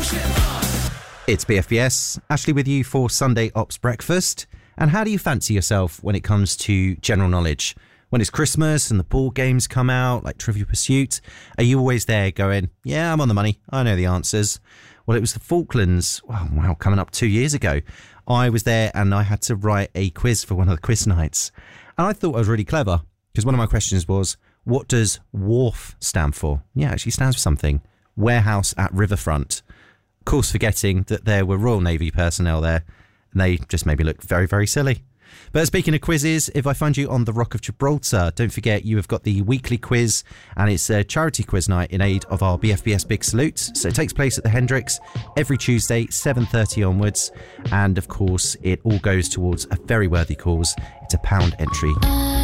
It's BFBS, Ashley with you for Sunday Ops Breakfast. And how do you fancy yourself when it comes to general knowledge? When it's Christmas and the board games come out, like Trivial Pursuit, are you always there going, yeah, I'm on the money, I know the answers? Well, it was the Falklands, coming up 2 years ago. I was there and I had to write a quiz for one of the quiz nights. And I thought I was really clever, because one of my questions was, what does WARF stand for? Yeah, it actually stands for something. Warehouse at Riverfront. Of course, forgetting that there were Royal Navy personnel there, and they just made me look very, very silly. But speaking of quizzes, if I find you on the Rock of Gibraltar, don't forget you have got the weekly quiz, and it's a charity quiz night in aid of our BFBS Big Salute. So it takes place at the Hendricks every Tuesday, 7:30 onwards. And of course, it all goes towards a very worthy cause. It's a £1 entry.